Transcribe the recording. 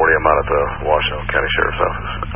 authority. I'm out at the Washington County Sheriff's Office.